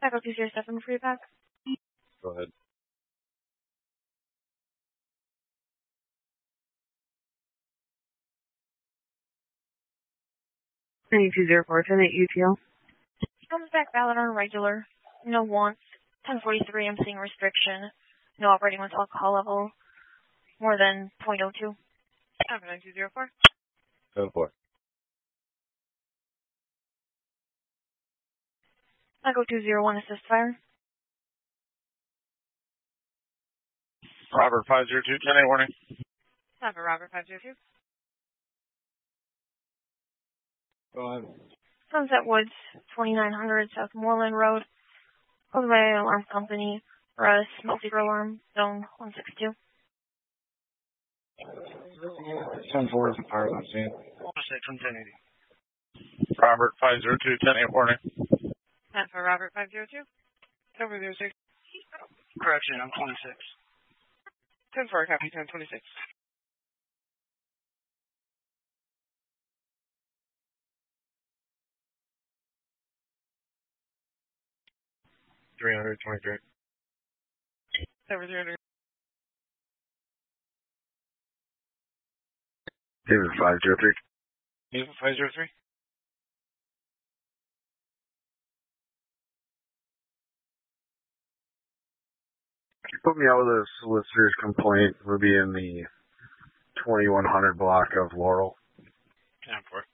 Echo 207 for you back. Go ahead. Any 204, 10 UTL. Comes back valid on regular. No wants. 1043, I'm seeing restriction. No operating with alcohol level more than .02. 9204. 10-4. Echo 201, assist fire. Robert 502, 10-8 warning. Have a Robert 502. Go ahead. Sunset Woods, 2900 South Moreland Road. Called by alarm company for a smoke-seeker alarm, zone 162. 10-4 is the fire on scene. 106 from 1080. Robert 502, 10-8 warning. Have for Robert 502. Cover 06. Correction, I'm 26. 10-4, copy 1026. $323. Cover 300. David 503. David 503. Put me out with a solicitor's complaint. We'll be in the 2100 block of Laurel. 10-4.